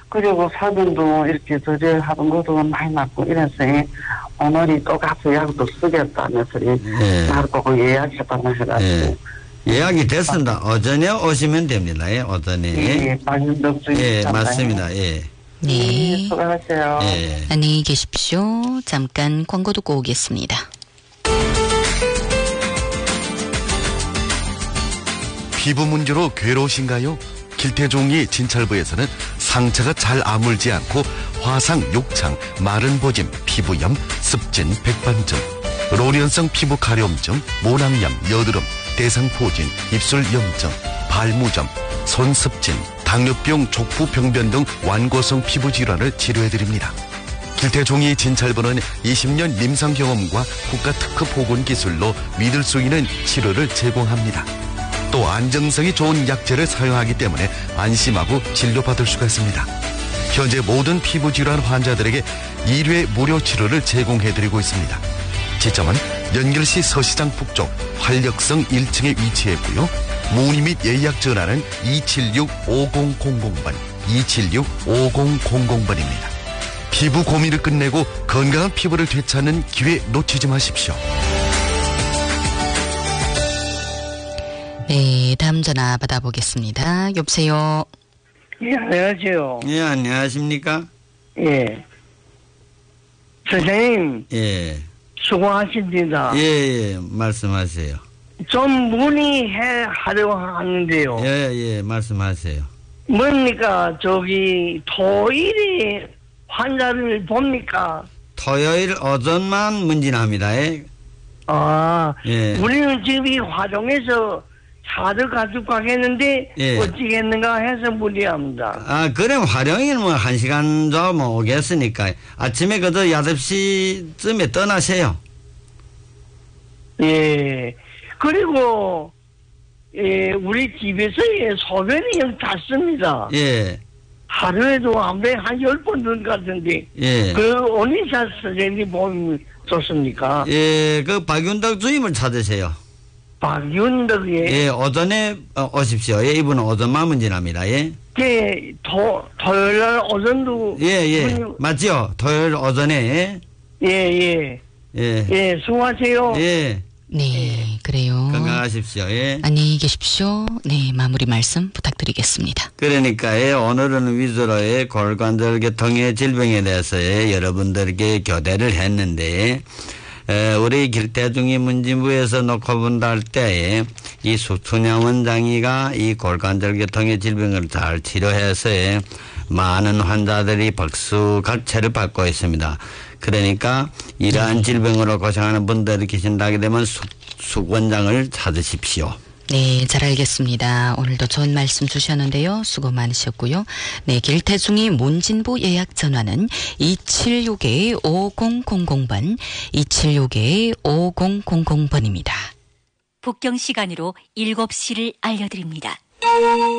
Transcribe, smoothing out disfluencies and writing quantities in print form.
그리고 사진도 이렇게 저질하던 것도 많이 났고 이래서 오늘이 또 가서 약도 쓰겠다면서 날 보고 예약했다고 해가지고. 예약이 됐습니다. 오전에 오시면 됩니다. 예, 오전에. 예, 박윤덕 주인. 예, 맞습니다. 예. 네. 수고하세요. 예. 안녕히 계십시오. 잠깐 광고 듣고 오겠습니다. 피부 문제로 괴로우신가요? 길태종이 진찰부에서는 상처가 잘 아물지 않고 화상, 욕창, 마른 보짐, 피부염, 습진, 백반증, 로련성 피부 가려움증, 모낭염, 여드름, 대상포진, 입술 염증, 발무점, 손습진, 당뇨병, 족부 병변 등 완고성 피부 질환을 치료해드립니다. 길태종이 진찰부는 20년 임상 경험과 국가 특허 보건 기술로 믿을 수 있는 치료를 제공합니다. 또 안정성이 좋은 약재를 사용하기 때문에 안심하고 진료받을 수가 있습니다. 현재 모든 피부 질환 환자들에게 1회 무료 치료를 제공해드리고 있습니다. 지점은 연결시 서시장 북쪽 활력성 1층에 위치해 있고요. 문의 및 예약 전화는 276-5000번, 276-5000번입니다. 피부 고민을 끝내고 건강한 피부를 되찾는 기회 놓치지 마십시오. 네, 다음 전화 받아보겠습니다. 여보세요. 예, 안녕하세요. 예, 안녕하십니까? 예. 선생님, 예. 수고하십니다. 예, 말씀하세요. 좀 문의하려고 하는데요. 예, 말씀하세요. 뭡니까, 토일이 환자를 봅니까? 토요일 오전만 문진합니다. 예. 예. 우리는 지금 이 화동에서 차를 가지고 가겠는데, 예. 어찌겠는가 해서 문의합니다. 그래, 활용일 1시간 좀 오겠으니까, 아침에 그저 8시쯤에 떠나세요. 예. 그리고, 예, 우리 집에서 소변이 좀 닿습니다. 예. 하루에도 한 10번 든 것 같은데, 예. 원의사 선생님 보면 좋습니까? 예, 박윤덕 주임을 찾으세요. 박윤덕이에. 예, 오전에 오십시오. 예, 이분은 오전만 문진합니다. 예. 토요일 날 오전도. 예. 맞죠? 토요일 오전에. 예. 수고하세요. 예. 네, 그래요. 건강하십시오. 예. 안녕히 계십시오. 네, 마무리 말씀 부탁드리겠습니다. 그러니까 오늘은 위주로 골관절계통의 질병에 대해서 여러분들께 교대를 했는데, 우리 길태중이 문진부에서 놓고 본다 할 때에 이 수춘양 원장이가 이 골관절계통의 질병을 잘 치료해서 많은 환자들이 박수각체를 받고 있습니다. 그러니까 이러한 질병으로 고생하는 분들이 계신다게 되면 숙 원장을 찾으십시오. 네, 잘 알겠습니다. 오늘도 좋은 말씀 주셨는데요. 수고 많으셨고요. 네, 길태중이 문진부 예약 전화는 276-5000번, 276-5000번입니다. 북경 시간으로 7시를 알려드립니다.